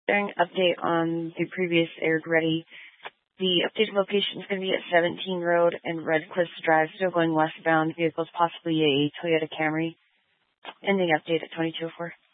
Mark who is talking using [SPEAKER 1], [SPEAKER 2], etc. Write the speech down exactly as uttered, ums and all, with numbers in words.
[SPEAKER 1] During update on the previous aired ready, the updated location is going to be at seventeen Road and Red Cliffs Drive, still going westbound. Vehicles possibly a Toyota Camry. Ending update at twenty-two oh four.